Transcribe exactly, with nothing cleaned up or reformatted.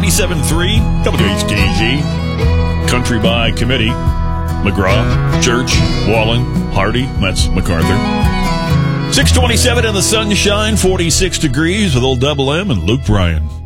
ninety-seven point three W H K G. Country by committee. McGraw, Church, Wallen, Hardy. That's MacArthur. six twenty-seven in the sunshine, forty-six degrees with old Double M and Luke Bryan.